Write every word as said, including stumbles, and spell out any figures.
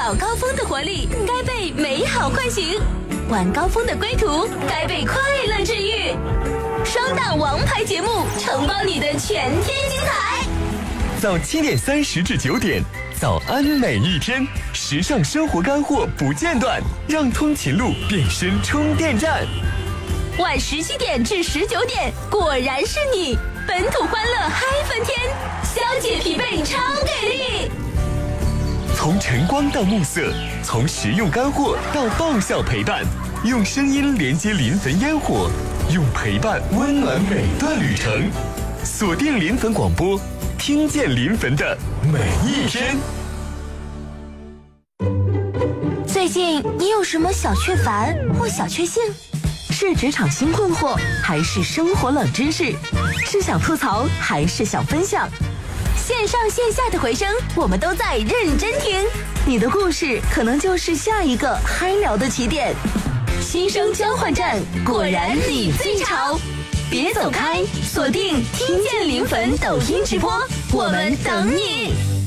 早高峰的活力该被美好唤醒，晚高峰的归途该被快乐治愈。双档王牌节目承包你的全天精彩。 早七点三十至九点，早安每一天，时尚生活干货不间断，让通勤路变身充电站。 晚十七点至十九点，果然是你，本土欢乐嗨翻天，消解疲惫超给力。 从晨光到暮色，从实用干货到爆笑陪伴，用声音连接临汾烟火，用陪伴温暖每段旅程。锁定临汾广播，听见临汾的每一天。 最近你有什么小确烦或小确幸？是职场新困惑，还是生活冷知识？是想吐槽，还是想分享？线上线下的回声，我们都在认真听。你的故事可能就是下一个嗨聊的起点。新生交换站，果然你最潮！别走开，锁定听见临汾抖音直播，我们等你。